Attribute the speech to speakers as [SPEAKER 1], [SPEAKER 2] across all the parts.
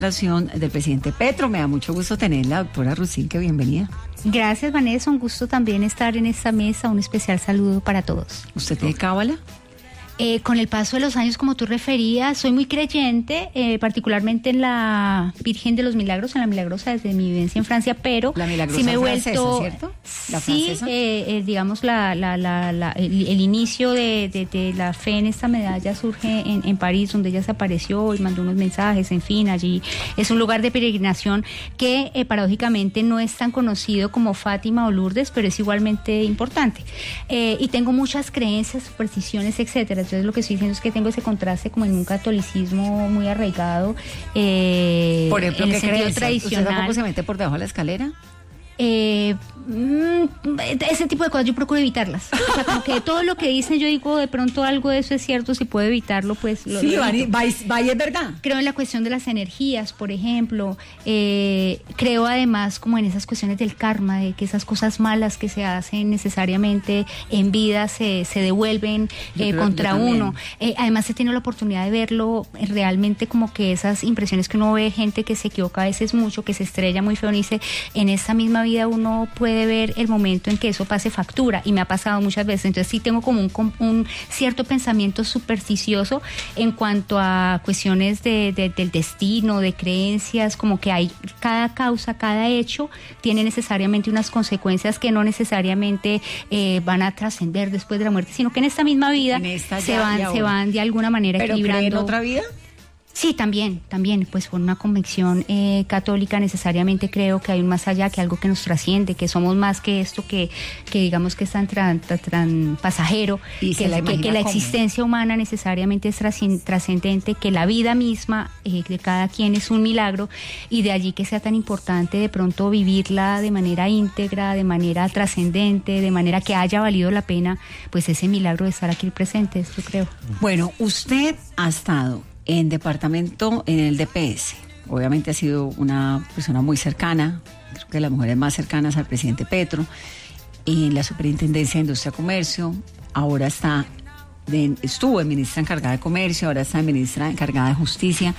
[SPEAKER 1] Del presidente Petro. Me da mucho gusto tenerla, doctora Rusinque, bienvenida.
[SPEAKER 2] Gracias, Vanessa, un gusto también estar en esta mesa, un especial saludo para todos.
[SPEAKER 1] ¿Usted tiene cábala?
[SPEAKER 2] Con el paso de los años, como tú referías, soy muy creyente, particularmente en la Virgen de los Milagros, en la Milagrosa, desde mi vivencia en Francia, pero
[SPEAKER 1] la Milagrosa
[SPEAKER 2] sí me he
[SPEAKER 1] francesa,
[SPEAKER 2] vuelto,
[SPEAKER 1] ¿cierto? ¿La
[SPEAKER 2] sí, digamos el inicio de la fe en esta medalla surge en París, donde ella se apareció y mandó unos mensajes, en fin, allí es un lugar de peregrinación que paradójicamente no es tan conocido como Fátima o Lourdes, pero es igualmente importante. Y tengo muchas creencias, supersticiones, etcétera. Entonces lo que estoy diciendo es que tengo ese contraste como en un catolicismo muy arraigado,
[SPEAKER 1] por ejemplo,
[SPEAKER 2] en
[SPEAKER 1] ¿qué
[SPEAKER 2] el sentido
[SPEAKER 1] creencias?
[SPEAKER 2] tradicional.
[SPEAKER 1] ¿Usted tampoco se mete por debajo de la escalera?
[SPEAKER 2] Ese tipo de cosas yo procuro evitarlas. O sea, como que todo lo que dicen yo digo, de pronto algo de eso es cierto, si puedo evitarlo, pues lo
[SPEAKER 1] sí,
[SPEAKER 2] evito.
[SPEAKER 1] vaya, es verdad.
[SPEAKER 2] Creo en la cuestión de las energías, por ejemplo. Creo además como en esas cuestiones del karma, de que esas cosas malas que se hacen necesariamente en vida se devuelven contra uno. Además he tenido la oportunidad de verlo realmente, como que esas impresiones que uno ve, gente que se equivoca a veces mucho, que se estrella muy feo, y dice, en esta misma vida uno puede ver el momento en que eso pase factura, y me ha pasado muchas veces. Entonces sí tengo como un cierto pensamiento supersticioso en cuanto a cuestiones del destino, de creencias, como que hay cada causa, cada hecho tiene necesariamente unas consecuencias que no necesariamente van a trascender después de la muerte, sino que en esta misma vida se van de alguna manera equilibrando.
[SPEAKER 1] ¿Pero cree en otra vida?
[SPEAKER 2] Sí, también, pues por una convicción católica necesariamente creo que hay un más allá, que algo que nos trasciende, que somos más que esto que digamos que es tan pasajero, y que la existencia humana necesariamente es trascendente, que la vida misma de cada quien es un milagro, y de allí que sea tan importante de pronto vivirla de manera íntegra, de manera trascendente, de manera que haya valido la pena, pues ese milagro de estar aquí presentes, yo creo.
[SPEAKER 1] Bueno, usted ha estado en departamento, en el DPS. Obviamente ha sido una persona muy cercana, creo que las mujeres más cercanas al presidente Petro, en la Superintendencia de Industria y Comercio. Ahora estuvo en ministra encargada de Comercio, ahora está en ministra encargada de Justicia.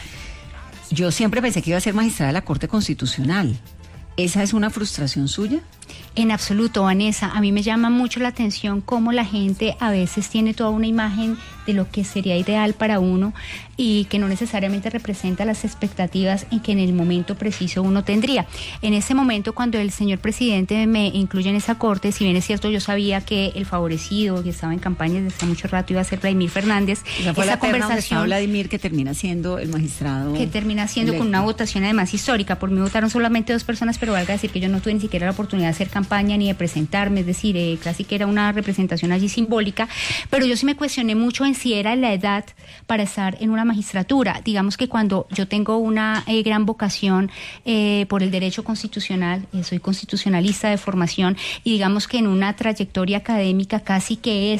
[SPEAKER 1] Yo siempre pensé que iba a ser magistrada de la Corte Constitucional. ¿Esa es una frustración suya?
[SPEAKER 2] En absoluto, Vanessa. A mí me llama mucho la atención cómo la gente a veces tiene toda una imagen de lo que sería ideal para uno y que no necesariamente representa las expectativas en que en el momento preciso uno tendría. En ese momento, cuando el señor presidente me incluye en esa corte, si bien es cierto, yo sabía que el favorecido, que estaba en campaña desde hace mucho rato, iba a ser Vladimir Fernández.
[SPEAKER 1] Esa fue la conversación. Vladimir, que termina siendo el magistrado.
[SPEAKER 2] Que termina siendo electo, con una votación además histórica. Por mí votaron solamente 2 personas, pero valga decir que yo no tuve ni siquiera la oportunidad de hacer campaña ni de presentarme, es decir, casi que era una representación allí simbólica, pero yo sí me cuestioné mucho en si era la edad para estar en una magistratura. Digamos que cuando yo tengo una gran vocación por el derecho constitucional, soy constitucionalista de formación, y digamos que en una trayectoria académica casi que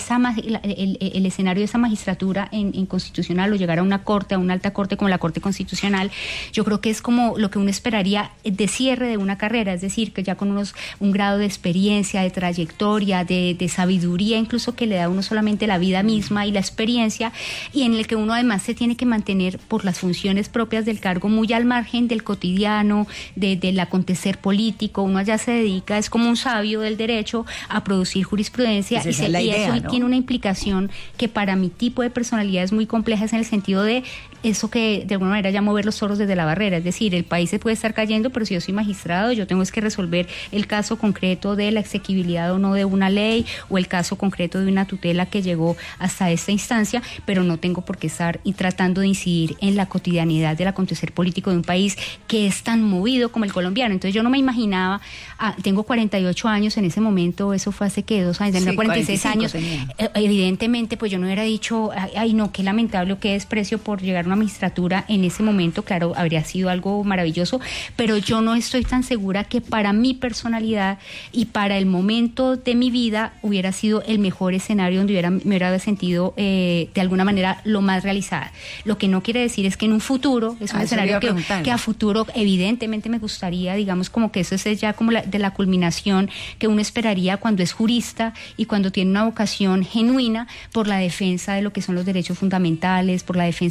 [SPEAKER 2] el escenario de esa magistratura en constitucional, o llegar a una corte, a una alta corte como la Corte Constitucional, yo creo que es como lo que uno esperaría de cierre de una carrera, es decir, que ya con un grado de experiencia, de trayectoria, de sabiduría, incluso que le da a uno solamente la vida misma y la experiencia, y en el que uno además se tiene que mantener por las funciones propias del cargo muy al margen del cotidiano, del acontecer político. Uno allá se dedica, es como un sabio del derecho, a producir jurisprudencia,
[SPEAKER 1] pues
[SPEAKER 2] y eso, ¿no? Tiene una implicación que para mi tipo de personalidad es muy compleja, es en el sentido de eso que de alguna manera llamo ver los toros desde la barrera, es decir, el país se puede estar cayendo, pero si yo soy magistrado, yo tengo que resolver el caso concreto de la exequibilidad o no de una ley, o el caso concreto de una tutela que llegó hasta esta instancia, pero no tengo por qué estar tratando de incidir en la cotidianidad del acontecer político de un país que es tan movido como el colombiano. Entonces yo no me imaginaba, tengo 48 años en ese momento, eso fue hace que 2 años, tenía 46 años, evidentemente pues yo no hubiera dicho, ay no, qué lamentable o qué desprecio por llegar a una magistratura en ese momento. Claro, habría sido algo maravilloso, pero yo no estoy tan segura que para mi personalidad y para el momento de mi vida hubiera sido el mejor escenario donde me hubiera sentido de alguna manera lo más realizada. Lo que no quiere decir es que en un futuro, es un escenario que a futuro evidentemente me gustaría, digamos como que eso es ya como de la culminación que uno esperaría cuando es jurista y cuando tiene una vocación genuina por la defensa de lo que son los derechos fundamentales, por la defensa de los principios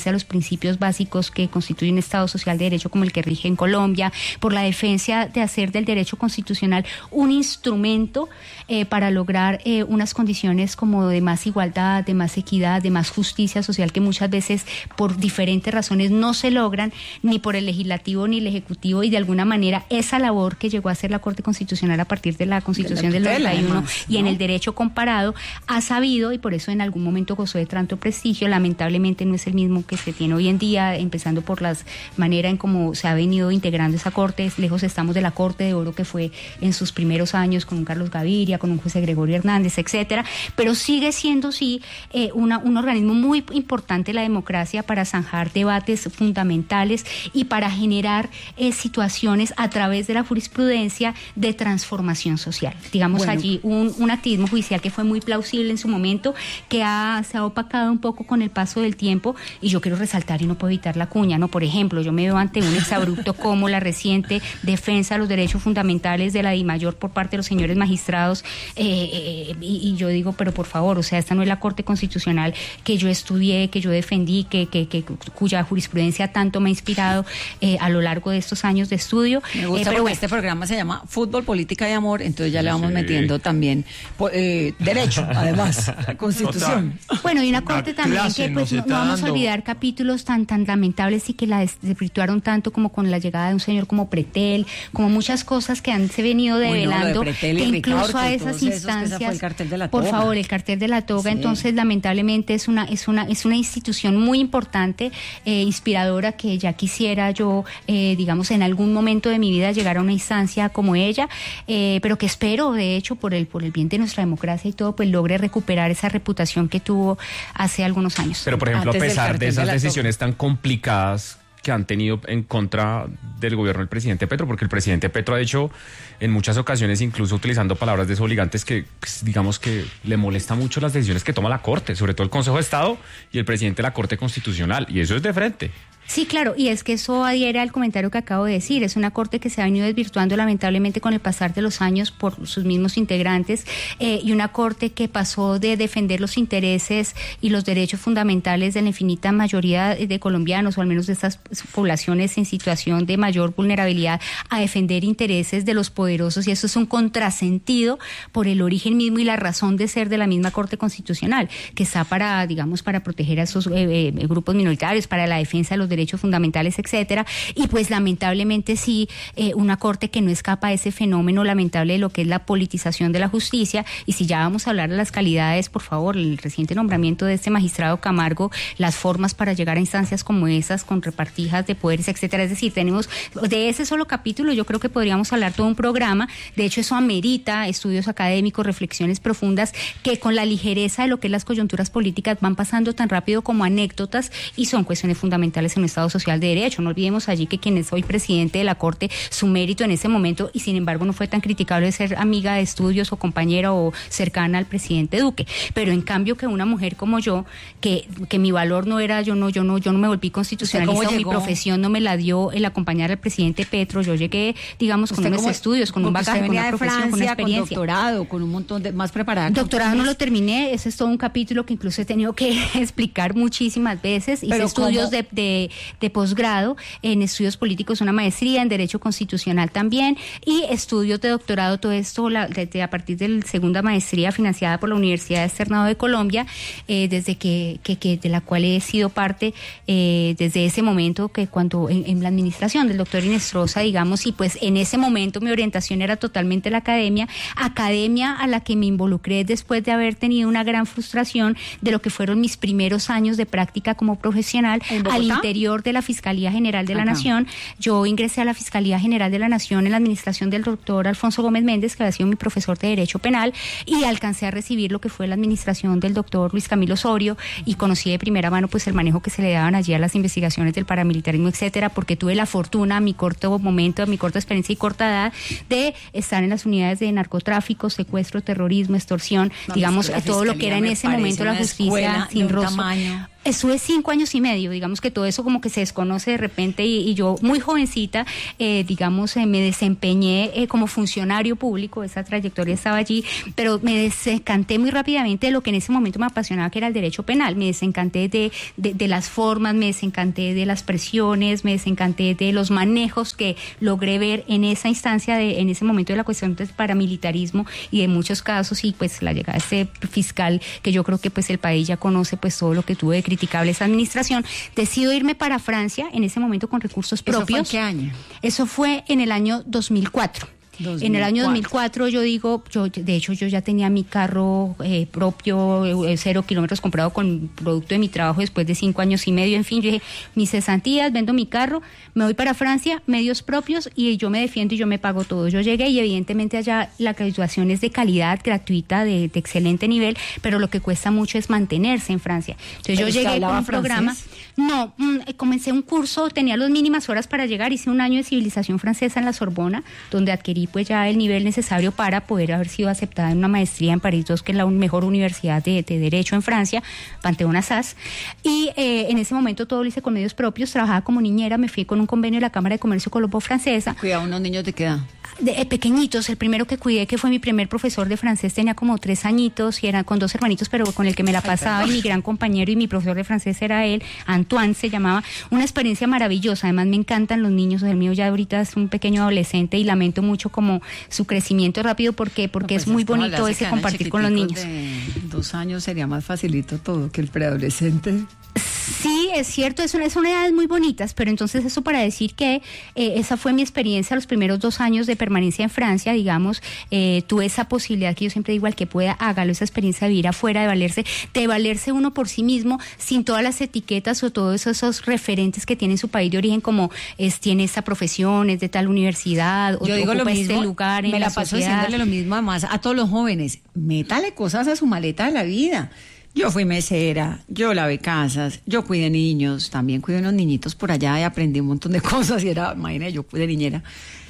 [SPEAKER 2] principios básicos que constituyen un Estado social de derecho como el que rige en Colombia, por la defensa de hacer del derecho constitucional un instrumento para lograr unas condiciones como de más igualdad, de más equidad, de más justicia social que muchas veces por diferentes razones no se logran ni por el legislativo ni el ejecutivo, y de alguna manera esa labor que llegó a hacer la Corte Constitucional a partir de la Constitución del 91 además, ¿no? Y en el derecho comparado ha sabido, y por eso en algún momento gozó de tanto prestigio, lamentablemente no es el mismo que se tiene hoy en día, empezando por la manera en cómo se ha venido integrando esa Corte. Lejos estamos de la Corte de Oro que fue en sus primeros años con un Carlos Gaviria, con un José Gregorio Hernández, etcétera, pero sigue siendo sí un organismo muy importante la democracia para zanjar debates fundamentales y para generar situaciones a través de la jurisprudencia de transformación social. Digamos, allí un activismo judicial que fue muy plausible en su momento, que se ha opacado un poco con el paso del tiempo, y yo quiero resaltar, y no puedo evitar la cuña, ¿no? Por ejemplo, yo me veo ante un exabrupto como la reciente defensa de los derechos fundamentales de la DIMAYOR por parte de los señores magistrados, y yo digo, pero por favor, o sea, esta no es la Corte Constitucional que yo estudié, que yo defendí, cuya jurisprudencia tanto me ha inspirado a lo largo de estos años de estudio.
[SPEAKER 1] Me gusta porque este programa se llama Fútbol, Política y Amor, entonces ya le vamos metiendo también derecho, además, la Constitución.
[SPEAKER 2] Bueno, y una Corte también que pues no vamos a olvidar capítulos tan lamentables y que la desvirtuaron tanto, como con la llegada de un señor como Pretel, como muchas cosas que se venido develando, que incluso a esas instancias, por favor, el cartel de la toga, sí. Entonces lamentablemente es una institución muy importante, inspiradora, que ya quisiera yo, digamos, en algún momento de mi vida llegar a una instancia como ella, pero que espero, de hecho, por el bien de nuestra democracia y todo, pues logre recuperar esa reputación que tuvo hace algunos años.
[SPEAKER 3] Pero, por ejemplo, a pesar de esas decisiones tan complicadas que han tenido en contra del gobierno del presidente Petro, porque el presidente Petro ha dicho en muchas ocasiones, incluso utilizando palabras desobligantes, que digamos que le molesta mucho las decisiones que toma la Corte, sobre todo el Consejo de Estado y el presidente de la Corte Constitucional, y eso es de frente.
[SPEAKER 2] Sí, claro, y es que eso adhiere al comentario que acabo de decir. Es una Corte que se ha venido desvirtuando lamentablemente con el pasar de los años por sus mismos integrantes, y una Corte que pasó de defender los intereses y los derechos fundamentales de la infinita mayoría de colombianos, o al menos de estas poblaciones en situación de mayor vulnerabilidad, a defender intereses de los poderosos, y eso es un contrasentido por el origen mismo y la razón de ser de la misma Corte Constitucional, que está para, digamos, para proteger a esos grupos minoritarios, para la defensa de los derechos fundamentales, etcétera, y pues lamentablemente sí, una Corte que no escapa a ese fenómeno lamentable de lo que es la politización de la justicia. Y si ya vamos a hablar de las calidades, por favor, el reciente nombramiento de este magistrado Camargo, las formas para llegar a instancias como esas, con repartijas de poderes, etcétera, es decir, tenemos de ese solo capítulo, yo creo que podríamos hablar todo un programa. De hecho, eso amerita estudios académicos, reflexiones profundas, que con la ligereza de lo que es las coyunturas políticas van pasando tan rápido como anécdotas, y son cuestiones fundamentales en un Estado social de derecho. No olvidemos allí que quien es hoy presidente de la Corte, su mérito en ese momento, y sin embargo no fue tan criticable, de ser amiga de estudios o compañera o cercana al presidente Duque. Pero en cambio que una mujer como yo, que mi valor no era, yo no me volví constitucionalista, o mi profesión no me la dio el acompañar al presidente Petro. Yo llegué, digamos, con unos estudios, con un bagaje, con una profesión, con una experiencia.
[SPEAKER 1] Con doctorado, con un montón de más preparada.
[SPEAKER 2] Doctorado no lo terminé, ese es todo un capítulo que incluso he tenido que explicar muchísimas veces. Hice estudios de posgrado en estudios políticos, una maestría en Derecho Constitucional también, y estudios de doctorado, todo esto a partir de la segunda maestría financiada por la Universidad de Externado de Colombia, desde que de la cual he sido parte desde ese momento, que cuando en la administración del doctor Inestrosa, digamos, y pues en ese momento mi orientación era totalmente la academia a la que me involucré después de haber tenido una gran frustración de lo que fueron mis primeros años de práctica como profesional al interior de la Fiscalía General de la Nación. Yo ingresé a la Fiscalía General de la Nación en la administración del doctor Alfonso Gómez Méndez, que había sido mi profesor de Derecho Penal, y alcancé a recibir lo que fue la administración del doctor Luis Camilo Osorio, y conocí de primera mano pues el manejo que se le daban allí a las investigaciones del paramilitarismo, etcétera, porque tuve la fortuna, a mi corto momento, a mi corta experiencia y corta edad, de estar en las unidades de narcotráfico, secuestro, terrorismo, extorsión, digamos, todo lo que era en ese momento la justicia sin rostro. Estuve 5 años y medio, digamos que todo eso como que se desconoce de repente y yo muy jovencita, me desempeñé como funcionario público, esa trayectoria estaba allí, pero me desencanté muy rápidamente de lo que en ese momento me apasionaba, que era el derecho penal. Me desencanté de las formas, me desencanté de las presiones, me desencanté de los manejos que logré ver en esa instancia, en ese momento de la cuestión del paramilitarismo y de muchos casos, y pues la llegada de este fiscal que yo creo que pues el país ya conoce pues todo lo que tuvo de criticable esa administración. Decido irme para Francia en ese momento con recursos propios.
[SPEAKER 1] ¿Eso fue en qué año?
[SPEAKER 2] Eso fue en el año 2004. En el año 2004 de hecho yo ya tenía mi carro propio, 0 kilómetros comprado con producto de mi trabajo después de 5 años y medio, en fin, yo dije, mis cesantías, vendo mi carro, me voy para Francia, medios propios y yo me defiendo y yo me pago todo. Yo llegué y evidentemente allá la graduación es de calidad, gratuita, de excelente nivel, pero lo que cuesta mucho es mantenerse en Francia. Entonces yo llegué con un programa. No, comencé un curso, tenía las mínimas horas para llegar, hice un año de civilización francesa en la Sorbona, donde adquirí pues ya el nivel necesario para poder haber sido aceptada en una maestría en París II, que es la mejor universidad de Derecho en Francia, Panthéon-Assas, y en ese momento todo lo hice con medios propios, trabajaba como niñera, me fui con un convenio de la Cámara de Comercio Colombo-Francesa.
[SPEAKER 1] Cuidado, ¿unos niños de qué edad?
[SPEAKER 2] Pequeñitos, el primero que cuidé, que fue mi primer profesor de francés, tenía como 3 añitos y era con 2 hermanitos, pero con el que me la pasaba, y mi gran compañero y mi profesor de francés era él, Antoine se llamaba. Una experiencia maravillosa, además me encantan los niños, el mío ya ahorita es un pequeño adolescente y lamento mucho como su crecimiento rápido porque es muy bonito ese compartir con los niños.
[SPEAKER 1] De 2 años sería más facilito todo que el preadolescente.
[SPEAKER 2] Sí, es cierto, son edades muy bonitas, pero entonces eso para decir que esa fue mi experiencia los primeros 2 años de permanencia en Francia, digamos, tuve esa posibilidad que yo siempre digo, al que pueda, hágalo, esa experiencia de vivir afuera, de valerse uno por sí mismo, sin todas las etiquetas o todos esos referentes que tiene su país de origen, como tiene esta profesión, es de tal universidad, o
[SPEAKER 1] yo digo lo mismo,
[SPEAKER 2] este lugar en
[SPEAKER 1] me
[SPEAKER 2] la
[SPEAKER 1] paso
[SPEAKER 2] sociedad.
[SPEAKER 1] diciéndole lo mismo además a todos los jóvenes, métale cosas a su maleta de la vida. Yo fui mesera, yo lavé casas, yo cuidé niños, también cuidé unos niñitos por allá y aprendí un montón de cosas y imagínate, yo cuidé niñera.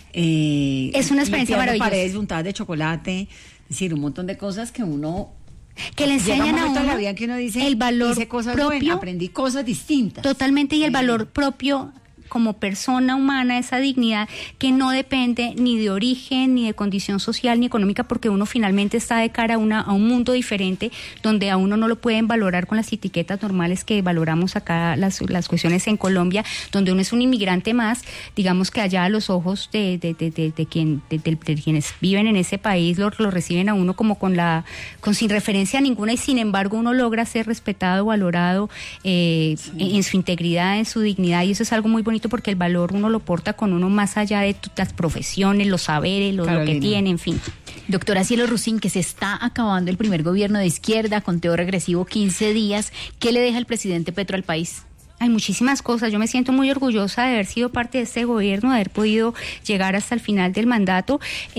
[SPEAKER 2] Es una experiencia maravillosa.
[SPEAKER 1] Paredes untadas de chocolate, es decir, un montón de cosas que uno...
[SPEAKER 2] Que le enseñan a uno
[SPEAKER 1] la vida que uno dice,
[SPEAKER 2] el valor
[SPEAKER 1] hice cosas
[SPEAKER 2] propio,
[SPEAKER 1] buenas, aprendí cosas distintas.
[SPEAKER 2] Totalmente, y el valor propio como persona humana, esa dignidad que no depende ni de origen, ni de condición social, ni económica, porque uno finalmente está de cara a un mundo diferente, donde a uno no lo pueden valorar con las etiquetas normales que valoramos acá las cuestiones en Colombia, donde uno es un inmigrante más, digamos que allá a los ojos de quienes viven en ese país lo reciben a uno como sin referencia ninguna, y sin embargo uno logra ser respetado, valorado en su integridad, en su dignidad, y eso es algo muy bonito porque el valor uno lo porta con uno más allá de las profesiones, los saberes, lo que tiene, en fin.
[SPEAKER 4] Doctora Cielo Rusín, que se está acabando el primer gobierno de izquierda, conteo regresivo 15 días, ¿qué le deja el presidente Petro al país?
[SPEAKER 2] Hay muchísimas cosas. Yo me siento muy orgullosa de haber sido parte de este gobierno, de haber podido llegar hasta el final del mandato.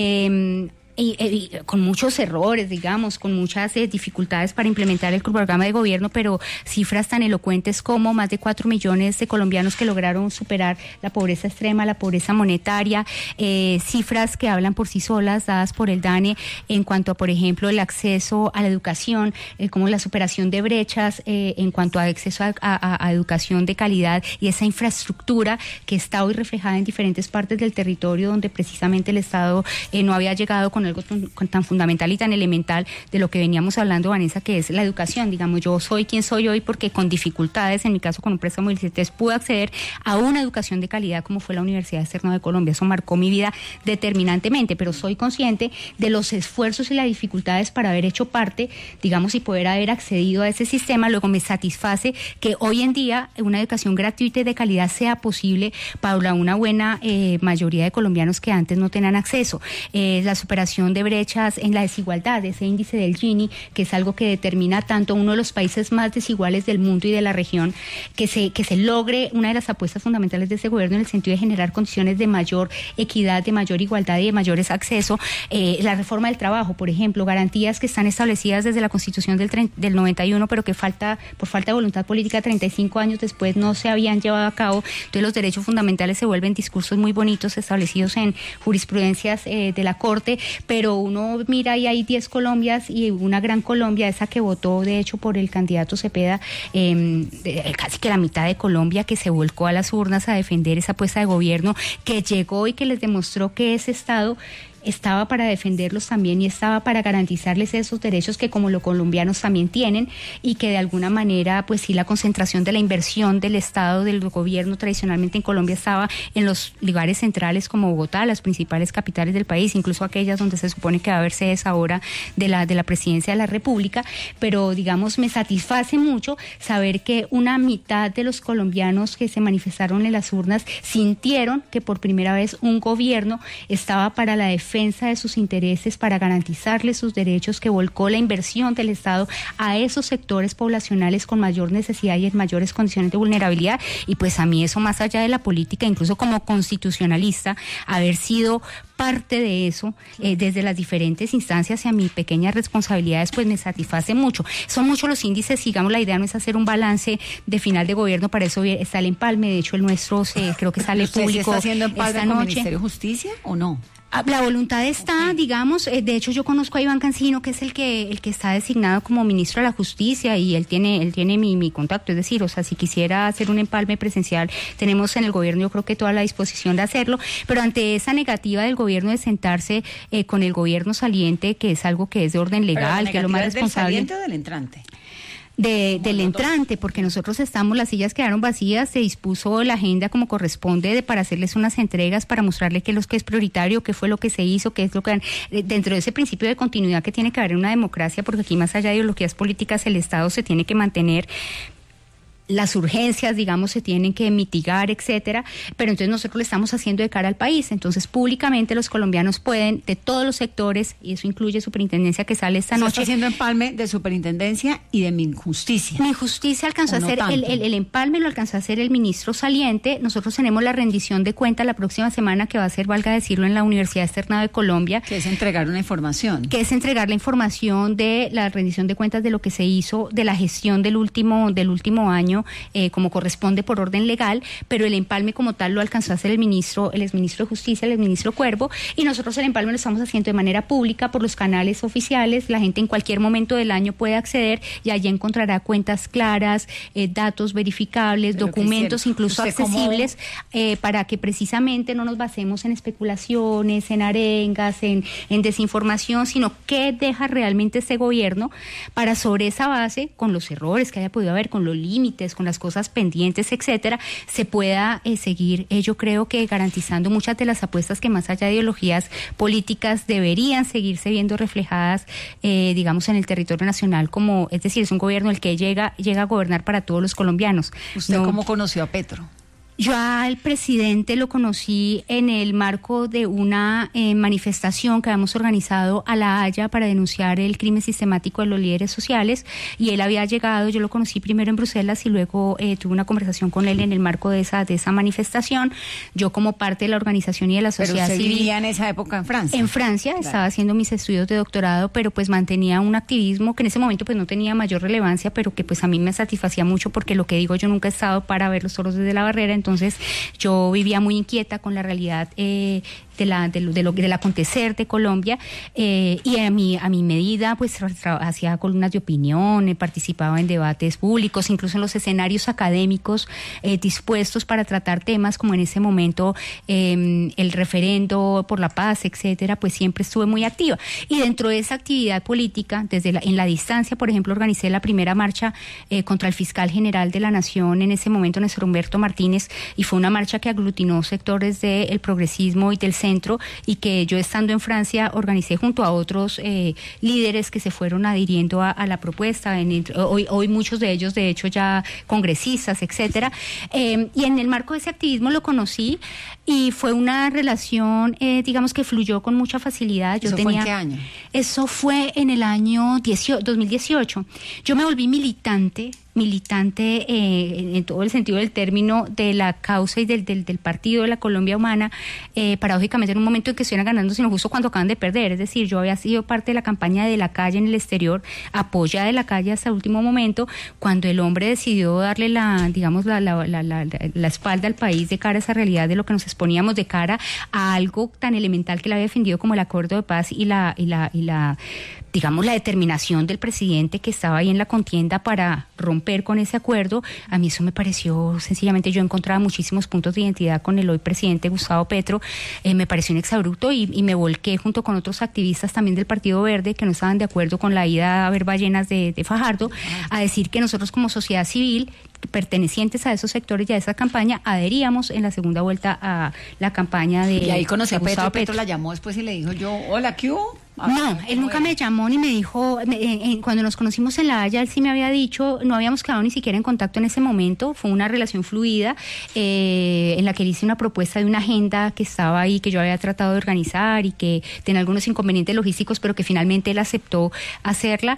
[SPEAKER 2] Y con muchos errores, digamos, con muchas dificultades para implementar el programa de gobierno, pero cifras tan elocuentes como más de 4 millones de colombianos que lograron superar la pobreza extrema, la pobreza monetaria, cifras que hablan por sí solas, dadas por el DANE, en cuanto a, por ejemplo, el acceso a la educación, como la superación de brechas en cuanto a acceso a educación de calidad, y esa infraestructura que está hoy reflejada en diferentes partes del territorio donde precisamente el Estado no había llegado con algo tan fundamental y tan elemental de lo que veníamos hablando, Vanessa, que es la educación. Digamos, yo soy quien soy hoy porque con dificultades, en mi caso con un préstamo de licencias, pude acceder a una educación de calidad como fue la Universidad Externa de Colombia. Eso marcó mi vida determinantemente, pero soy consciente de los esfuerzos y las dificultades para haber hecho parte, digamos, y poder haber accedido a ese sistema. Luego me satisface que hoy en día una educación gratuita y de calidad sea posible para una buena mayoría de colombianos que antes no tenían acceso. La superación de brechas en la desigualdad, ese índice del Gini, que es algo que determina tanto uno de los países más desiguales del mundo y de la región, que se logre una de las apuestas fundamentales de ese gobierno en el sentido de generar condiciones de mayor equidad, de mayor igualdad y de mayores acceso. La reforma del trabajo, por ejemplo, garantías que están establecidas desde la Constitución del 91, pero que por falta de voluntad política 35 años después no se habían llevado a cabo. Entonces los derechos fundamentales se vuelven discursos muy bonitos establecidos en jurisprudencias de la Corte, pero uno mira y hay 10 Colombias y una gran Colombia, esa que votó de hecho por el candidato Cepeda, casi que la mitad de Colombia que se volcó a las urnas a defender esa apuesta de gobierno, que llegó y que les demostró que ese Estado estaba para defenderlos también y estaba para garantizarles esos derechos que como los colombianos también tienen, y que de alguna manera pues sí, la concentración de la inversión del Estado, del gobierno tradicionalmente en Colombia estaba en los lugares centrales como Bogotá, las principales capitales del país, incluso aquellas donde se supone que va a haber sedes ahora de la presidencia de la República, pero digamos me satisface mucho saber que una mitad de los colombianos que se manifestaron en las urnas sintieron que por primera vez un gobierno estaba para la defensa de sus intereses, para garantizarles sus derechos, que volcó la inversión del Estado a esos sectores poblacionales con mayor necesidad y en mayores condiciones de vulnerabilidad. Y pues a mí eso, más allá de la política, incluso como constitucionalista, haber sido parte de eso desde las diferentes instancias y a mis pequeñas responsabilidades, pues me satisface mucho. Son muchos los índices, digamos, la idea no es hacer un balance de final de gobierno, para eso está el empalme, de hecho el nuestro creo que sale público
[SPEAKER 1] ¿Está haciendo empalme
[SPEAKER 2] esta
[SPEAKER 1] con
[SPEAKER 2] noche.
[SPEAKER 1] el Ministerio de Justicia o no?
[SPEAKER 2] La voluntad está, digamos, de hecho yo conozco a Iván Cancino, que es el que está designado como ministro de la Justicia, y él tiene mi contacto, es decir, o sea, si quisiera hacer un empalme presencial, tenemos en el gobierno yo creo que toda la disposición de hacerlo, pero ante esa negativa del gobierno de sentarse con el gobierno saliente, que es algo que es de orden legal, que es lo más responsable.
[SPEAKER 1] ¿Del saliente o del entrante?
[SPEAKER 2] Del entrante, porque nosotros las sillas quedaron vacías, se dispuso la agenda como corresponde para hacerles unas entregas, para mostrarle qué es lo que es prioritario, qué fue lo que se hizo, qué es lo que dentro de ese principio de continuidad que tiene que haber en una democracia, porque aquí más allá de ideologías políticas el Estado se tiene que mantener. Las urgencias, digamos, se tienen que mitigar, etcétera, pero entonces nosotros lo estamos haciendo de cara al país. Entonces, públicamente los colombianos pueden, de todos los sectores, y eso incluye superintendencia que sale esta noche.
[SPEAKER 1] Está haciendo empalme de superintendencia y de Minjusticia.
[SPEAKER 2] Minjusticia alcanzó a hacer el empalme, lo alcanzó a hacer el ministro saliente. Nosotros tenemos la rendición de cuenta la próxima semana, que va a ser, valga decirlo, en la Universidad Externado de Colombia.
[SPEAKER 1] Que es entregar una información.
[SPEAKER 2] Que es entregar la información de la rendición de cuentas de lo que se hizo, de la gestión del último año, como corresponde por orden legal, pero el empalme como tal lo alcanzó a hacer el exministro de Justicia, el exministro Cuervo, y nosotros el empalme lo estamos haciendo de manera pública por los canales oficiales. La gente en cualquier momento del año puede acceder y allí encontrará cuentas claras, datos verificables, pero documentos incluso accesibles, para que precisamente no nos basemos en especulaciones, en arengas, en desinformación, sino qué deja realmente este gobierno, para sobre esa base, con los errores que haya podido haber, con los límites, con las cosas pendientes, etcétera, se pueda seguir, yo creo que garantizando muchas de las apuestas que más allá de ideologías políticas deberían seguirse viendo reflejadas, digamos, en el territorio nacional, como, es decir, es un gobierno el que llega a gobernar para todos los colombianos.
[SPEAKER 1] ¿Usted cómo conoció a Petro?
[SPEAKER 2] Yo al presidente lo conocí en el marco de una manifestación que habíamos organizado a La Haya para denunciar el crimen sistemático de los líderes sociales, y él había llegado, yo lo conocí primero en Bruselas y luego tuve una conversación con él en el marco de esa manifestación. Yo, como parte de la organización y de la sociedad civil.
[SPEAKER 1] ¿Pero usted vivía en esa época en Francia?
[SPEAKER 2] En Francia, claro. Estaba haciendo mis estudios de doctorado, pero pues mantenía un activismo que en ese momento pues no tenía mayor relevancia, pero que pues a mí me satisfacía mucho, porque lo que digo, yo nunca he estado para ver los toros desde la barrera. Entonces yo vivía muy inquieta con la realidad del acontecer de Colombia, y a mi medida pues hacía columnas de opinión, participaba en debates públicos, incluso en los escenarios académicos, dispuestos para tratar temas como en ese momento el referendo por la paz, etcétera. Pues siempre estuve muy activa, y dentro de esa actividad política, en la distancia, por ejemplo, organicé la primera marcha contra el fiscal general de la Nación en ese momento, Néstor Humberto Martínez, y fue una marcha que aglutinó sectores del progresismo y del centro, y que yo, estando en Francia, organicé junto a otros líderes que se fueron adhiriendo a la propuesta, hoy muchos de ellos de hecho ya congresistas, etcétera, y en el marco de ese activismo lo conocí, y fue una relación digamos que fluyó con mucha facilidad.
[SPEAKER 1] ¿Eso fue en qué año?
[SPEAKER 2] Eso fue en el año 2018. Yo me volví militante en todo el sentido del término, de la causa y del partido de la Colombia Humana, paradójicamente en un momento en que estuvieran ganando, sino justo cuando acaban de perder. Es decir, yo había sido parte de la campaña de la calle en el exterior, apoyada de la calle hasta el último momento, cuando el hombre decidió darle la espalda al país de cara a esa realidad de lo que nos exponíamos de cara a algo tan elemental que le había defendido como el acuerdo de paz y la digamos, la determinación del presidente que estaba ahí en la contienda para romper con ese acuerdo. A mí eso me pareció, sencillamente, yo encontraba muchísimos puntos de identidad con el hoy presidente Gustavo Petro, me pareció un exabrupto y me volqué junto con otros activistas también del Partido Verde que no estaban de acuerdo con la ida a ver ballenas de Fajardo, a decir que nosotros como sociedad civil, pertenecientes a esos sectores y a esa campaña, adheríamos en la segunda vuelta a la campaña de...
[SPEAKER 1] Y ahí conocí a
[SPEAKER 2] Gustavo
[SPEAKER 1] Petro la llamó después y le dijo yo, hola, ¿qué hubo?
[SPEAKER 2] No, él nunca me llamó ni me dijo, cuando nos conocimos en La Haya, él sí me había dicho, no habíamos quedado ni siquiera en contacto en ese momento, fue una relación fluida, en la que él hice una propuesta de una agenda que estaba ahí, que yo había tratado de organizar y que tenía algunos inconvenientes logísticos, pero que finalmente él aceptó hacerla,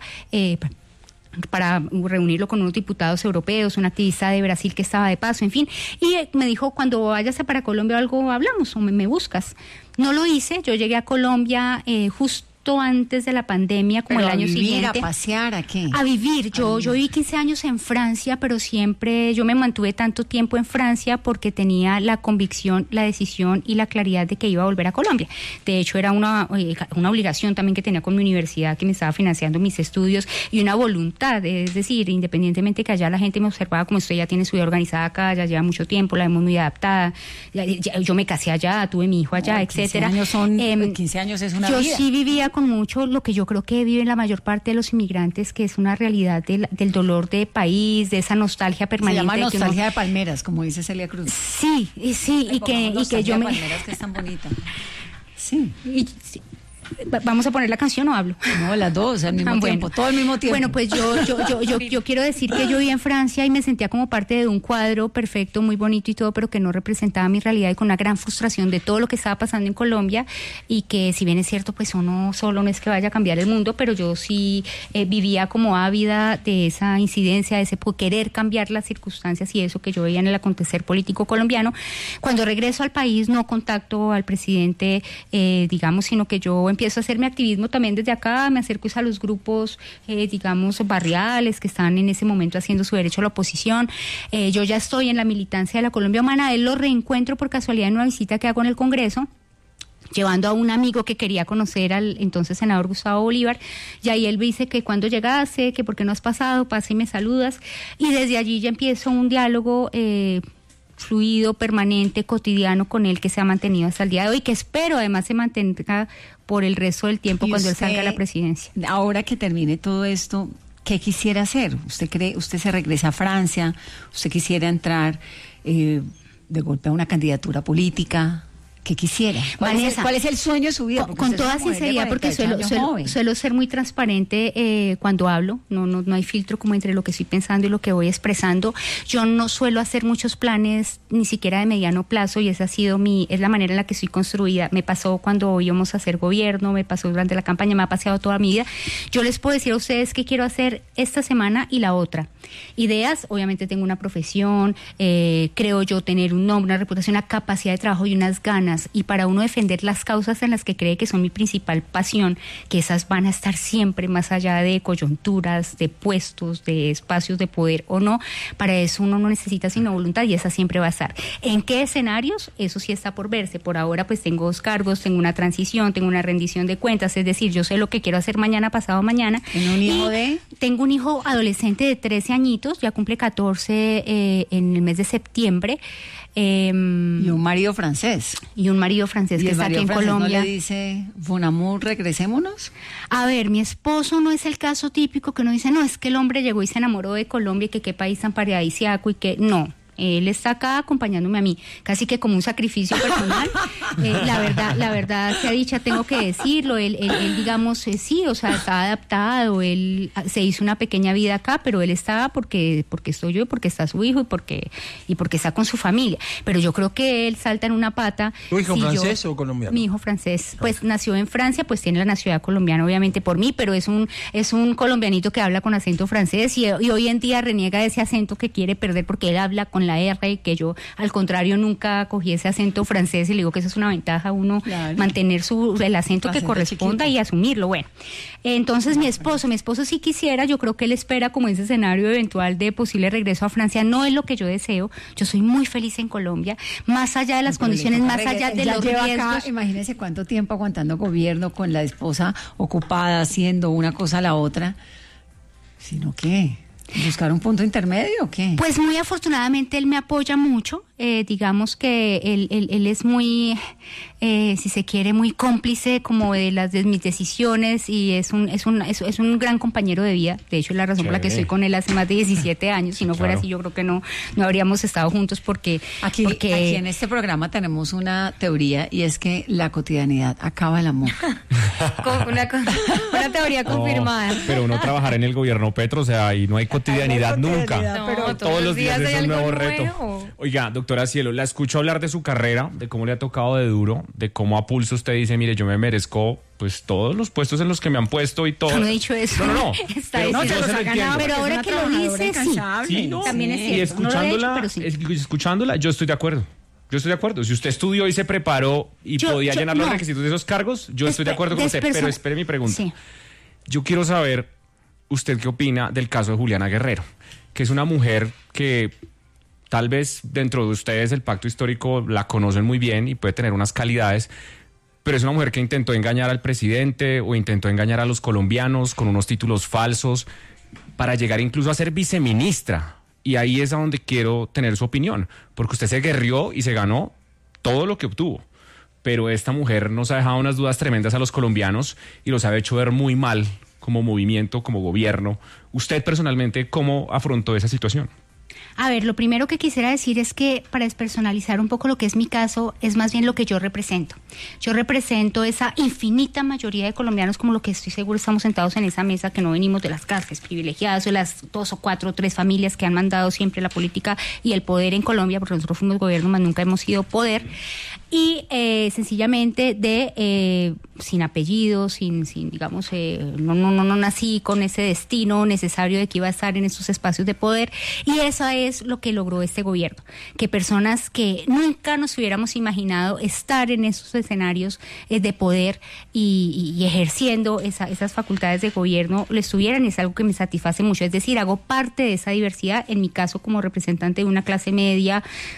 [SPEAKER 2] para reunirlo con unos diputados europeos, un activista de Brasil que estaba de paso, en fin, y me dijo, cuando vayas para Colombia o algo hablamos, o me buscas. No lo hice, yo llegué a Colombia justo antes de la pandemia, como el año siguiente.
[SPEAKER 1] ¿A vivir, a pasear, a qué?
[SPEAKER 2] A vivir. Yo viví 15 años en Francia, pero siempre yo me mantuve tanto tiempo en Francia porque tenía la convicción, la decisión y la claridad de que iba a volver a Colombia. De hecho, era una obligación también que tenía con mi universidad, que me estaba financiando mis estudios, y una voluntad, es decir, independientemente que allá la gente me observaba como usted ya tiene su vida organizada acá, ya lleva mucho tiempo, la vemos muy adaptada, yo me casé allá, tuve mi hijo allá, etcétera.
[SPEAKER 1] 15 años es una vida.
[SPEAKER 2] Yo sí vivía con mucho lo que yo creo que viven la mayor parte de los inmigrantes, que es una realidad del dolor de país, de esa nostalgia permanente.
[SPEAKER 1] Se llama nostalgia de palmeras, como dice Celia Cruz.
[SPEAKER 2] Sí, y que yo me...
[SPEAKER 1] palmeras, que es tan bonita. Sí.
[SPEAKER 2] ¿Vamos a poner la canción o hablo?
[SPEAKER 1] No, las dos al mismo tiempo, todo al mismo tiempo.
[SPEAKER 2] Bueno, pues yo quiero decir que yo vivía en Francia y me sentía como parte de un cuadro perfecto, muy bonito y todo, pero que no representaba mi realidad, y con una gran frustración de todo lo que estaba pasando en Colombia, y que si bien es cierto, pues uno solo no es que vaya a cambiar el mundo, pero yo sí vivía como ávida de esa incidencia, de ese querer cambiar las circunstancias y eso que yo veía en el acontecer político colombiano. Cuando regreso al país no contacto al presidente, digamos, sino que yo empiezo a hacer mi activismo también desde acá, me acerco a los grupos, digamos, barriales que están en ese momento haciendo su derecho a la oposición. Yo ya estoy en la militancia de la Colombia Humana, él lo reencuentro por casualidad en una visita que hago en el Congreso, llevando a un amigo que quería conocer al entonces senador Gustavo Bolívar, y ahí él me dice que cuando llegase, que por qué no has pasado, pasa y me saludas, y desde allí ya empiezo un diálogo fluido, permanente, cotidiano con él, que se ha mantenido hasta el día de hoy, que espero además se mantenga por el resto del tiempo cuando él salga a la presidencia.
[SPEAKER 1] Ahora que termine todo esto, ¿qué quisiera hacer? ¿Usted se regresa a Francia? ¿Usted quisiera entrar de golpe a una candidatura política? ¿Qué quisiera? ¿Cuál es el sueño de su vida?
[SPEAKER 2] Con toda sinceridad, porque suelo ser muy transparente cuando hablo, no hay filtro como entre lo que estoy pensando y lo que voy expresando. Yo no suelo hacer muchos planes, ni siquiera de mediano plazo, y esa ha sido es la manera en la que estoy construida. Me pasó cuando íbamos a hacer gobierno, me pasó durante la campaña, me ha paseado toda mi vida. Yo les puedo decir a ustedes qué quiero hacer esta semana y la otra. Ideas, obviamente tengo una profesión, creo yo tener un nombre, una reputación, una capacidad de trabajo y unas ganas, y para uno defender las causas en las que cree que son mi principal pasión, que esas van a estar siempre más allá de coyunturas, de puestos, de espacios de poder o no, para eso uno no necesita sino voluntad, y esa siempre va a estar. ¿En qué escenarios? Eso sí está por verse. Por ahora pues tengo 2 cargos, tengo una transición, tengo una rendición de cuentas, es decir, yo sé lo que quiero hacer mañana, pasado mañana.
[SPEAKER 1] ¿Un hijo de?
[SPEAKER 2] Tengo un hijo adolescente de 13 añitos, ya cumple 14 en el mes de septiembre.
[SPEAKER 1] Y un marido francés.
[SPEAKER 2] Y un marido francés que está aquí en Colombia.
[SPEAKER 1] ¿No le dice, Bon amour, regresémonos?
[SPEAKER 2] A ver, mi esposo no es el caso típico que uno dice, no, es que el hombre llegó y se enamoró de Colombia y que qué país tan paradisíaco y que no. Él está acá acompañándome a mí, casi que como un sacrificio personal. La verdad sea dicha, tengo que decirlo. Él digamos, sí, o sea, está adaptado. Él se hizo una pequeña vida acá, pero él está porque estoy yo, porque está su hijo y porque está con su familia. Pero yo creo que él salta en una pata.
[SPEAKER 5] ¿Tu hijo francés o colombiano?
[SPEAKER 2] Mi hijo francés, pues nació en Francia, pues tiene la nacionalidad colombiana, obviamente por mí, pero es un colombianito que habla con acento francés y hoy en día reniega de ese acento que quiere perder porque él habla con con la R, que yo al contrario nunca cogí ese acento francés y le digo que eso es una ventaja, uno mantener el acento que corresponda chiquito y asumirlo. Bueno, entonces mi esposo sí quisiera, yo creo que él espera como ese escenario eventual de posible regreso a Francia. No es lo que yo deseo, yo soy muy feliz en Colombia, más allá de las condiciones, más allá de los riesgos.
[SPEAKER 1] Imagínese cuánto tiempo aguantando gobierno con la esposa ocupada haciendo una cosa a la otra, sino que ¿buscar un punto intermedio o qué?
[SPEAKER 2] Pues muy afortunadamente él me apoya mucho, digamos que él es muy, si se quiere, muy cómplice como de mis decisiones y es un gran compañero de vida. De hecho, es la razón por la que estoy con él hace más de 17 años. Si no fuera así, yo creo que no habríamos estado juntos porque
[SPEAKER 1] aquí en este programa tenemos una teoría y es que la cotidianidad acaba el amor.
[SPEAKER 2] una teoría confirmada.
[SPEAKER 3] Pero uno trabajar en el gobierno Petro, o sea, ahí no hay cotidianidad nunca.
[SPEAKER 2] No,
[SPEAKER 3] pero todos los días es un nuevo reto. Oiga, doctora Cielo, la escucho hablar de su carrera, de cómo le ha tocado de duro, de cómo a pulso usted dice, mire, yo me merezco pues todos los puestos en los que me han puesto y todo.
[SPEAKER 2] Yo no he dicho eso.
[SPEAKER 3] No.
[SPEAKER 2] Pero ahora que lo dice, sí, también es cierto.
[SPEAKER 3] Y escuchándola, yo estoy de acuerdo. Si usted estudió y se preparó y podía llenar los requisitos de esos cargos, yo estoy de acuerdo con usted. Pero espere mi pregunta. Sí. Yo quiero saber, ¿usted qué opina del caso de Juliana Guerrero? Que es una mujer que tal vez dentro de ustedes el pacto histórico la conocen muy bien y puede tener unas calidades, pero es una mujer que intentó engañar al presidente o intentó engañar a los colombianos con unos títulos falsos para llegar incluso a ser viceministra. Y ahí es a donde quiero tener su opinión, porque usted se guerrió y se ganó todo lo que obtuvo. Pero esta mujer nos ha dejado unas dudas tremendas a los colombianos y los ha hecho ver muy mal como movimiento, como gobierno. Usted personalmente, ¿cómo afrontó esa situación?
[SPEAKER 2] A ver, lo primero que quisiera decir es que para despersonalizar un poco lo que es mi caso, es más bien lo que yo represento. Yo represento esa infinita mayoría de colombianos, como lo que estoy seguro estamos sentados en esa mesa, que no venimos de las clases privilegiadas o las 2 o 4 o 3 familias que han mandado siempre la política y el poder en Colombia, porque nosotros fuimos gobierno, más nunca hemos sido poder. Y sencillamente sin apellido, sin digamos, no nací con ese destino necesario de que iba a estar en esos espacios de poder, y eso es lo que logró este gobierno, que personas que nunca nos hubiéramos imaginado estar en esos escenarios de poder y ejerciendo esas facultades de gobierno, lo estuvieran. Es algo que me satisface mucho, es decir, hago parte de esa diversidad, en mi caso como representante de una clase media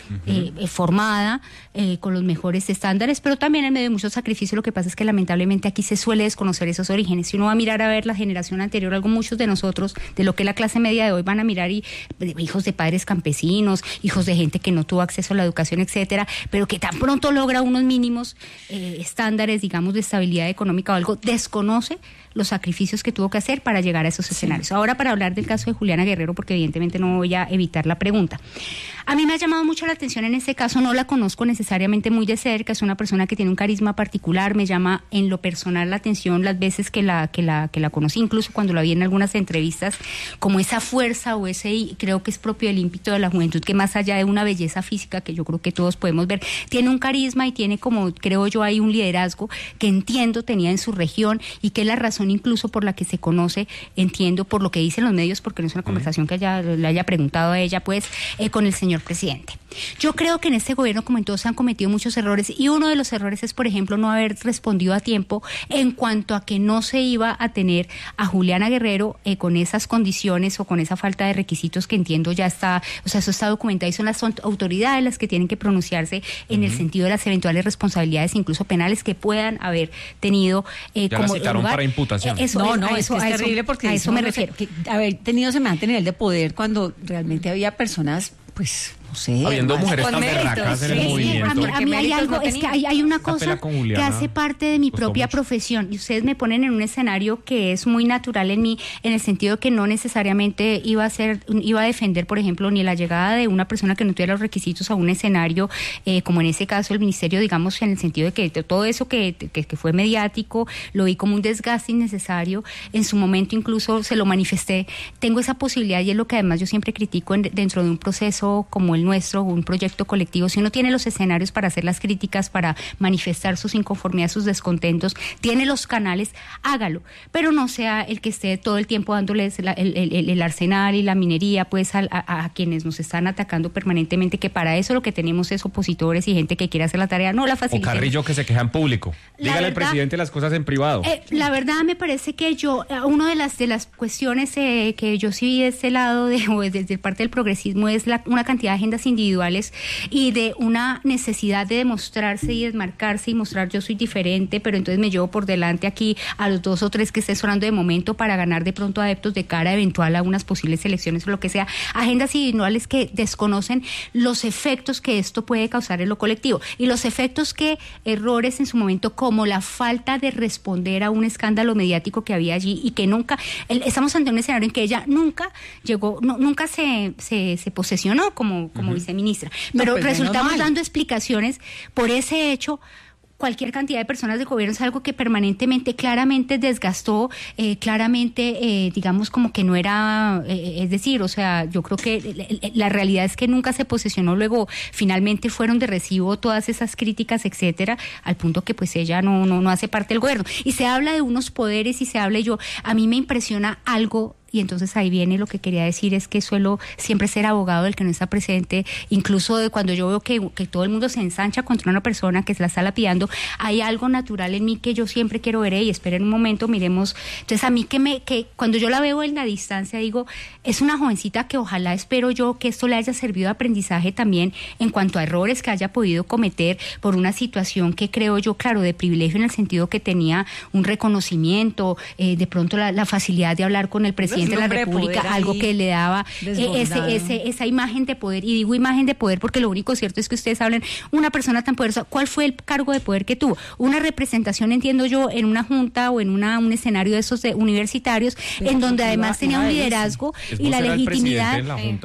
[SPEAKER 2] formada, con los mejores estándares, pero también en medio de muchos sacrificios. Lo que pasa es que lamentablemente aquí se suele desconocer esos orígenes. Si uno va a mirar a ver la generación anterior, algo muchos de nosotros, de lo que es la clase media de hoy, van a mirar y hijos de padres campesinos, hijos de gente que no tuvo acceso a la educación, etcétera, pero que tan pronto logra unos mínimos estándares, digamos, de estabilidad económica o algo, desconoce los sacrificios que tuvo que hacer para llegar a esos escenarios. Ahora, para hablar del caso de Juliana Guerrero, porque evidentemente no voy a evitar la pregunta. A mí me ha llamado mucho la atención en este caso, no la conozco necesariamente muy de cerca, es una persona que tiene un carisma particular, me llama en lo personal la atención las veces que la conocí, incluso cuando la vi en algunas entrevistas, como esa fuerza o creo que es propio del ímpetu de la juventud, que más allá de una belleza física que yo creo que todos podemos ver, tiene un carisma y tiene, como creo yo, hay un liderazgo que entiendo tenía en su región y que es la razón incluso por la que se conoce, entiendo por lo que dicen los medios, porque no es una conversación que le haya preguntado a ella, pues, con el señor presidente. Yo creo que en este gobierno, como en todos, se han cometido muchos errores, y uno de los errores es, por ejemplo, no haber respondido a tiempo en cuanto a que no se iba a tener a Juliana Guerrero con esas condiciones o con esa falta de requisitos que entiendo ya está, o sea, eso está documentado y son las autoridades las que tienen que pronunciarse en el sentido de las eventuales responsabilidades, incluso penales, que puedan haber tenido
[SPEAKER 3] ya como la citaron lugar para imputación.
[SPEAKER 1] Es terrible, porque
[SPEAKER 2] a eso me refiero.
[SPEAKER 1] Que haber tenido semejante nivel de poder cuando realmente había personas, pues, no sé,
[SPEAKER 3] habiendo mujeres tan berracas en el movimiento.
[SPEAKER 2] A mí hay algo, es que hay una cosa que hace parte de mi propia profesión, y ustedes me ponen en un escenario que es muy natural en mí, en el sentido que no necesariamente iba a defender, por ejemplo, ni la llegada de una persona que no tuviera los requisitos a un escenario, como en ese caso el ministerio, digamos, en el sentido de que todo eso que fue mediático, lo vi como un desgaste innecesario. En su momento incluso se lo manifesté. Tengo esa posibilidad, y es lo que además yo siempre critico dentro de un proceso proceso como el nuestro, un proyecto colectivo, si uno tiene los escenarios para hacer las críticas, para manifestar sus inconformidades, sus descontentos, tiene los canales, hágalo, pero no sea el que esté todo el tiempo dándoles el arsenal y la minería pues a quienes nos están atacando permanentemente, que para eso lo que tenemos es opositores y gente que quiere hacer la tarea, no la facilitemos.
[SPEAKER 3] O Carrillo que se queja en público. Dígale al presidente las cosas en privado.
[SPEAKER 2] La verdad me parece que una de las cuestiones que yo sí vi de este lado, o desde parte del progresismo, es una cantidad de agendas individuales y de una necesidad de demostrarse y desmarcarse y mostrar yo soy diferente, pero entonces me llevo por delante aquí a los 2 o 3 que esté sonando de momento para ganar de pronto adeptos de cara eventual a unas posibles elecciones o lo que sea. Agendas individuales que desconocen los efectos que esto puede causar en lo colectivo y los efectos que errores en su momento, como la falta de responder a un escándalo mediático que había allí y que nunca, estamos ante un escenario en que ella nunca llegó, nunca se posesionó como viceministra, pero pues resultamos dando explicaciones por ese hecho. Cualquier cantidad de personas de gobierno es algo que permanentemente, claramente desgastó, claramente, digamos, como que no era, es decir, o sea, yo creo que la realidad es que nunca se posesionó, luego finalmente fueron de recibo todas esas críticas, etcétera, al punto que pues ella no hace parte del gobierno. Y se habla de unos poderes y se habla, a mí me impresiona algo. Y entonces ahí viene lo que quería decir, es que suelo siempre ser abogado del que no está presente, incluso de cuando yo veo que todo el mundo se ensancha contra una persona que se la está lapidando, hay algo natural en mí que yo siempre quiero ver, y esperen un momento, miremos. Entonces a mí que cuando yo la veo en la distancia digo, es una jovencita que ojalá espero yo que esto le haya servido de aprendizaje también en cuanto a errores que haya podido cometer por una situación que creo yo, claro, de privilegio en el sentido que tenía un reconocimiento, de pronto la facilidad de hablar con el presidente de la República, algo que le daba esa imagen de poder, y digo imagen de poder porque lo único cierto es que ustedes hablan, una persona tan poderosa, ¿cuál fue el cargo de poder que tuvo? Una representación, entiendo yo, en una junta o en un escenario de esos universitarios, en donde además tenía un liderazgo y la legitimidad,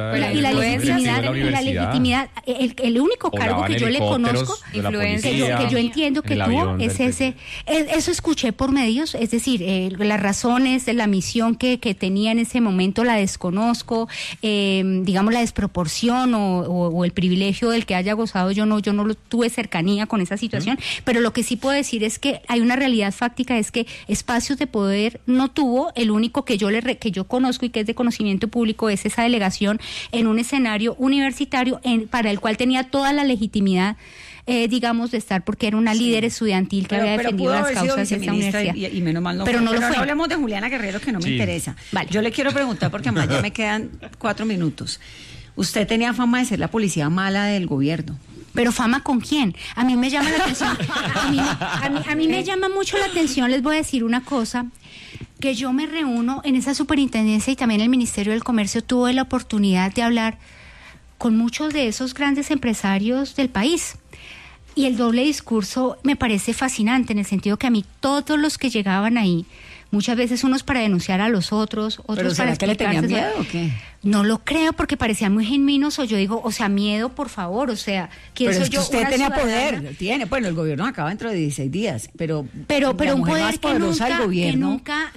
[SPEAKER 2] el único cargo que yo le conozco, que yo entiendo que tuvo, es ese, eso escuché por medios, es decir, las razones de la misión que tenía en ese momento la desconozco, digamos la desproporción o el privilegio del que haya gozado, yo no lo tuve cercanía con esa situación, pero lo que sí puedo decir es que hay una realidad fáctica, es que espacios de poder no tuvo. El único que yo conozco y que es de conocimiento público es esa delegación en un escenario universitario para el cual tenía toda la legitimidad, digamos, de estar, porque era una líder estudiantil que había defendido las causas de esa universidad.
[SPEAKER 1] Y menos mal no
[SPEAKER 2] pero
[SPEAKER 1] fue.
[SPEAKER 2] No lo fue.
[SPEAKER 1] No hablemos de Juliana Guerrero, que no me interesa. Vale. Yo le quiero preguntar, porque además ya me quedan 4 minutos. Usted tenía fama de ser la policía mala del gobierno.
[SPEAKER 2] ¿Pero fama con quién? A mí me llama la atención. A mí me llama mucho la atención, les voy a decir una cosa, que yo me reúno en esa superintendencia y también el Ministerio del Comercio, tuve la oportunidad de hablar con muchos de esos grandes empresarios del país. Y el doble discurso me parece fascinante, en el sentido que a mí todos los que llegaban ahí, muchas veces unos para denunciar a los otros para
[SPEAKER 1] ¿será que le tenían miedo o qué?
[SPEAKER 2] No lo creo, porque parecían muy genuinos, o yo digo, o sea, miedo, por favor, o sea, ¿quién soy yo?
[SPEAKER 1] Pero es que usted tenía poder, tiene, bueno, el gobierno acaba dentro de 16 días, pero
[SPEAKER 2] un poder que nunca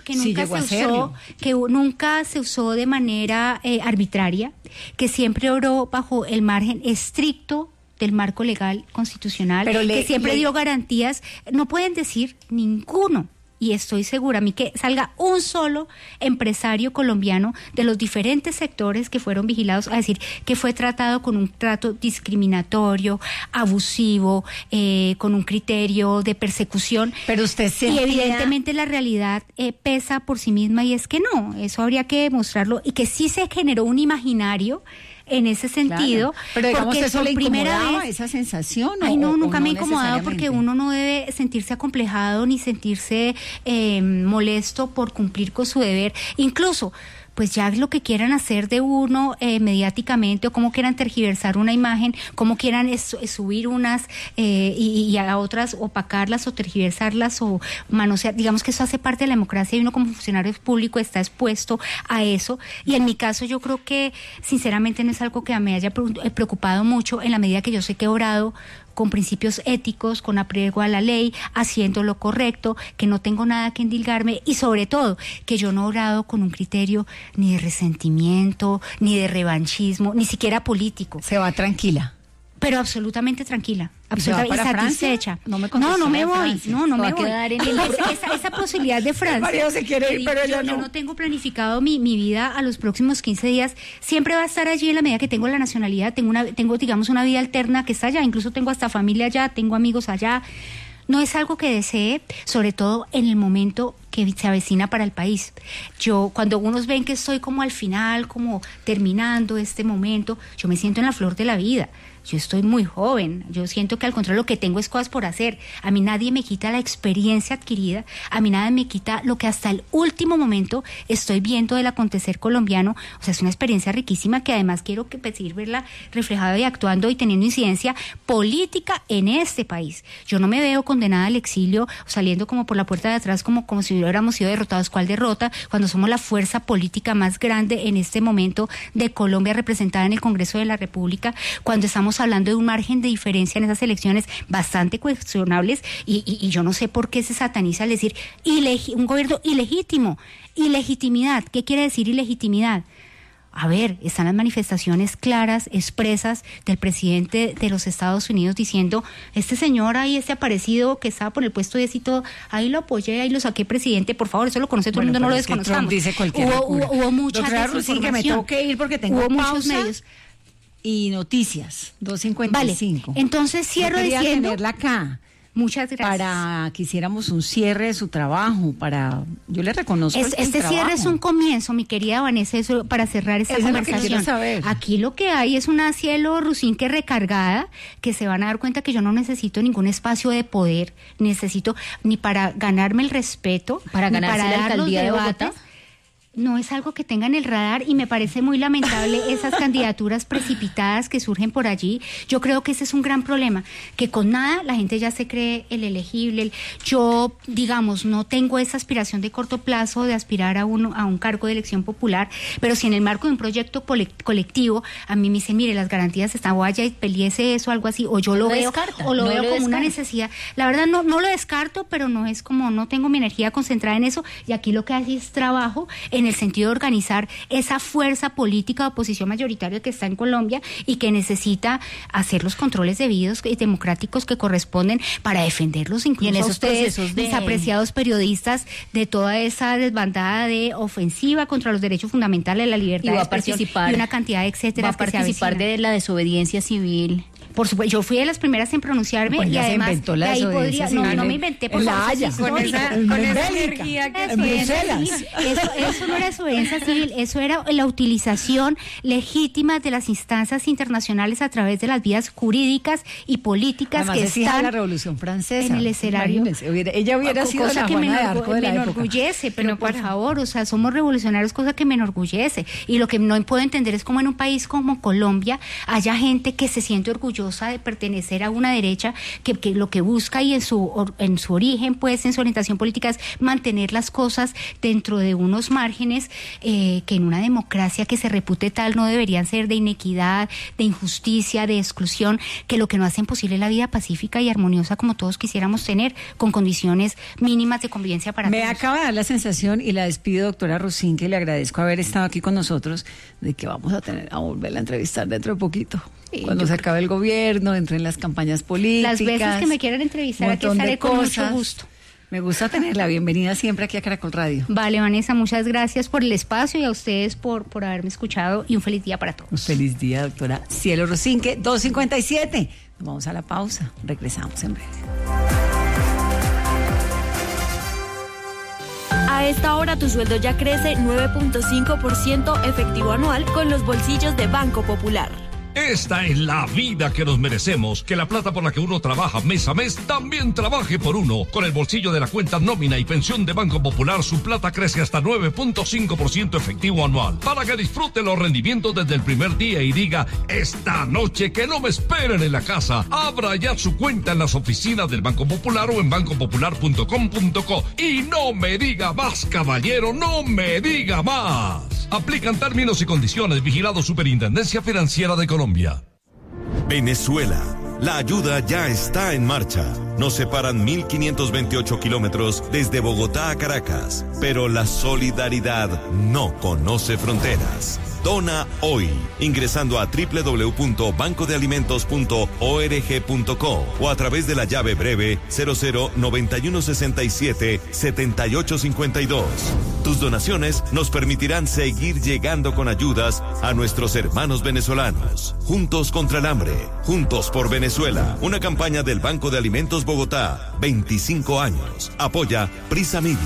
[SPEAKER 2] se usó de manera arbitraria, que siempre obró bajo el margen estricto del marco legal constitucional, que siempre dio garantías. No pueden decir ninguno, y estoy segura, a mí que salga un solo empresario colombiano de los diferentes sectores que fueron vigilados a decir que fue tratado con un trato discriminatorio, abusivo, con un criterio de persecución.
[SPEAKER 1] Pero usted sentía...
[SPEAKER 2] Y evidentemente la realidad pesa por sí misma, y es que no, eso habría que demostrarlo, y que sí se generó un imaginario en ese sentido.
[SPEAKER 1] Claro. Pero digamos, ¿eso le incomodaba esa sensación?
[SPEAKER 2] Ay, no, nunca me ha incomodado, porque uno no debe sentirse acomplejado ni sentirse molesto por cumplir con su deber. Incluso, pues ya lo que quieran hacer de uno mediáticamente, o cómo quieran tergiversar una imagen, cómo quieran subir unas y a otras opacarlas o tergiversarlas o manosear, digamos que eso hace parte de la democracia, y uno como funcionario público está expuesto a eso. Y en mi caso yo creo que sinceramente no es algo que me haya preocupado mucho, en la medida que yo sé que he obrado con principios éticos, con apego a la ley, haciendo lo correcto, que no tengo nada que endilgarme y sobre todo que yo no he obrado con un criterio ni de resentimiento, ni de revanchismo, ni siquiera político.
[SPEAKER 1] Se va tranquila.
[SPEAKER 2] Pero absolutamente tranquila,
[SPEAKER 1] absolutamente
[SPEAKER 2] satisfecha.
[SPEAKER 1] No me
[SPEAKER 2] voy. No me voy. Esa posibilidad de Francia.
[SPEAKER 1] María se quiere ir, pero
[SPEAKER 2] yo no tengo planificado mi vida a los próximos 15 días. Siempre va a estar allí en la medida que tengo la nacionalidad, tengo digamos una vida alterna que está allá, incluso tengo hasta familia allá, tengo amigos allá. No es algo que desee, sobre todo en el momento que se avecina para el país. Cuando unos ven que estoy como al final, como terminando este momento, yo me siento en la flor de la vida. Yo estoy muy joven, yo siento que al contrario lo que tengo es cosas por hacer. A mí nadie me quita la experiencia adquirida, a mí nadie me quita lo que hasta el último momento estoy viendo del acontecer colombiano. O sea, es una experiencia riquísima que además quiero seguir verla reflejada y actuando y teniendo incidencia política en este país. Yo no me veo condenada al exilio, saliendo como por la puerta de atrás como si hubiéramos sido derrotados. ¿Cuál derrota? Cuando somos la fuerza política más grande en este momento de Colombia representada en el Congreso de la República, cuando estamos hablando de un margen de diferencia en esas elecciones bastante cuestionables y yo no sé por qué se sataniza al decir un gobierno ilegítimo. Ilegitimidad, ¿qué quiere decir ilegitimidad? A ver, están las manifestaciones claras, expresas del presidente de los Estados Unidos diciendo, este señor ahí, este aparecido que estaba por el puesto 10 y todo, ahí lo apoyé, ahí lo saqué presidente, por favor, eso lo conoce todo el mundo, no lo desconozcamos. Hubo mucha desinformación.
[SPEAKER 1] Que me tengo que ir porque tengo
[SPEAKER 2] muchos medios.
[SPEAKER 1] Y noticias, 2:55.
[SPEAKER 2] Vale, entonces cierro diciendo...
[SPEAKER 1] tenerla acá.
[SPEAKER 2] Muchas gracias.
[SPEAKER 1] Para que hiciéramos un cierre de su trabajo, yo le reconozco
[SPEAKER 2] este cierre es un comienzo, mi querida Vanessa, eso, para cerrar esta conversación.
[SPEAKER 1] Es lo que quiero saber.
[SPEAKER 2] Aquí lo que hay es una Cielo Rusinque recargada, que se van a dar cuenta que yo no necesito ningún espacio de poder, necesito ni para ganarme el respeto,
[SPEAKER 4] para ganarse la alcaldía de Bogotá.
[SPEAKER 2] No es algo que tenga en el radar y me parece muy lamentable esas candidaturas precipitadas que surgen por allí. Yo creo que ese es un gran problema, que con nada la gente ya se cree el elegible. Yo, digamos, no tengo esa aspiración de corto plazo de aspirar a un cargo de elección popular, pero si en el marco de un proyecto colectivo a mí me dicen, mire, las garantías están, vaya y peleese eso, algo así, o yo lo veo, o lo veo como una necesidad. La verdad no lo descarto, pero no es como, no tengo mi energía concentrada en eso, y aquí lo que hace es trabajo en el sentido de organizar esa fuerza política de oposición mayoritaria que está en Colombia y que necesita hacer los controles debidos y democráticos que corresponden para defenderlos, incluso
[SPEAKER 4] en esos
[SPEAKER 2] a ustedes,
[SPEAKER 4] procesos
[SPEAKER 2] mis apreciados periodistas, de toda esa desbandada de ofensiva contra los derechos fundamentales, la libertad de expresión y una cantidad de etcétera.
[SPEAKER 4] Va a participar de la desobediencia civil.
[SPEAKER 2] Por supuesto, yo fui de las primeras en pronunciarme y además de ahí podría, no me inventé por
[SPEAKER 1] la Haya,
[SPEAKER 2] con esa energía que en Bruselas. Eso no era desobediencia civil, eso era la utilización legítima de las instancias internacionales a través de las vías jurídicas y políticas
[SPEAKER 1] además,
[SPEAKER 2] que están
[SPEAKER 1] la Revolución Francesa
[SPEAKER 2] en el escenario.
[SPEAKER 1] Ella hubiera sido
[SPEAKER 2] cosa
[SPEAKER 1] la
[SPEAKER 2] que me
[SPEAKER 1] época.
[SPEAKER 2] enorgullece, pero por favor, o sea, somos revolucionarios, cosa que me enorgullece. Y lo que no puedo entender es cómo en un país como Colombia haya gente que se siente orgullosa de pertenecer a una derecha que lo que busca y en su origen, pues en su orientación política es mantener las cosas dentro de unos márgenes que en una democracia que se repute tal no deberían ser de inequidad, de injusticia, de exclusión, que lo que no hacen posible es la vida pacífica y armoniosa como todos quisiéramos tener, con condiciones mínimas de convivencia para todos.
[SPEAKER 1] Me acaba de dar la sensación, y la despido, doctora Rusinque, le agradezco haber estado aquí con nosotros, de que vamos a volverla a entrevistar dentro de poquito. Cuando se acabe el gobierno, entre en las campañas políticas.
[SPEAKER 2] Las veces que me quieran entrevistar, aquí estaré con mucho gusto.
[SPEAKER 1] Me gusta tenerla. Bienvenida siempre aquí a Caracol Radio.
[SPEAKER 2] Vale, Vanessa, muchas gracias por el espacio y a ustedes por haberme escuchado, y un feliz día para todos.
[SPEAKER 1] Un feliz día, doctora Cielo Rusinque. 2:57. Nos vamos a la pausa. Regresamos en breve.
[SPEAKER 5] A esta hora tu sueldo ya crece 9.5% efectivo anual con los bolsillos de Banco Popular.
[SPEAKER 6] Esta es la vida que nos merecemos, que la plata por la que uno trabaja mes a mes también trabaje por uno. Con el bolsillo de la cuenta nómina y pensión de Banco Popular, su plata crece hasta 9.5% efectivo anual, para que disfrute los rendimientos desde el primer día y diga, esta noche que no me esperen en la casa. Abra ya su cuenta en las oficinas del Banco Popular o en bancopopular.com.co. Y no me diga más, caballero, no me diga más. Aplican términos y condiciones. Vigilado Superintendencia Financiera de Colombia.
[SPEAKER 7] Venezuela, La ayuda ya está en marcha. Nos separan 1.528 kilómetros desde Bogotá a Caracas, pero la solidaridad no conoce fronteras. Dona hoy, ingresando a www.bancodealimentos.org.co o a través de la llave breve 0091677852. Tus donaciones nos permitirán seguir llegando con ayudas a nuestros hermanos venezolanos. Juntos contra el hambre, juntos por Venezuela. Una campaña del Banco de Alimentos Bogotá, 25 años. Apoya Prisa Media.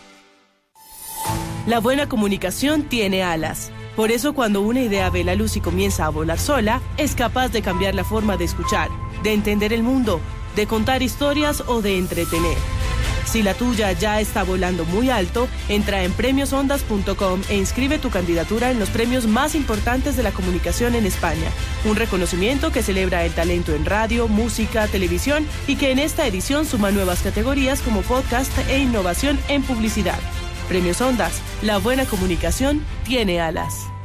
[SPEAKER 8] La buena comunicación tiene alas. Por eso cuando una idea ve la luz y comienza a volar sola, es capaz de cambiar la forma de escuchar, de entender el mundo, de contar historias o de entretener. Si la tuya ya está volando muy alto, entra en premiosondas.com e inscribe tu candidatura en los premios más importantes de la comunicación en España. Un reconocimiento que celebra el talento en radio, música, televisión y que en esta edición suma nuevas categorías como podcast e innovación en publicidad. Premios Ondas, la buena comunicación tiene alas.